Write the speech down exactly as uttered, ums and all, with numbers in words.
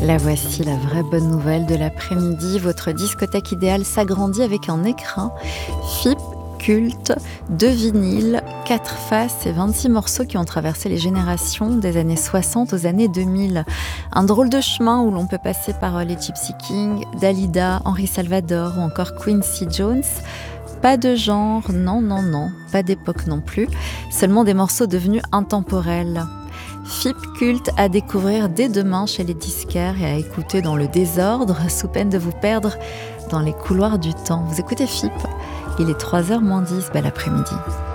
La voici, la vraie bonne nouvelle de l'après-midi. Votre discothèque idéale s'agrandit avec un écrin F I P culte, deux vinyles, quatre faces et vingt-six morceaux qui ont traversé les générations des années soixante aux années deux mille. Un drôle de chemin où l'on peut passer par les Gypsy Kings, Dalida, Henri Salvador ou encore Quincy Jones. Pas de genre, non, non, non, pas d'époque non plus, seulement des morceaux devenus intemporels. F I P culte à découvrir dès demain chez les disquaires et à écouter dans le désordre, sous peine de vous perdre dans les couloirs du temps. Vous écoutez F I P, il est trois heures moins dix, bel après-midi.